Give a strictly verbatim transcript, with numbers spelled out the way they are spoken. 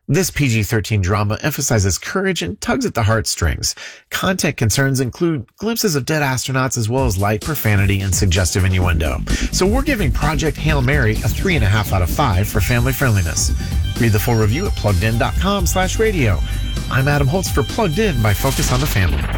This P G thirteen drama emphasizes courage and tugs at the heartstrings. Content concerns include glimpses of dead astronauts as well as light profanity and suggestive innuendo. So we're giving Project Hail Mary a three and a half out of five for family friendliness. Read the full review at pluggedin dot com slash radio. I'm Adam Holtz for Plugged In by Focus on the Family.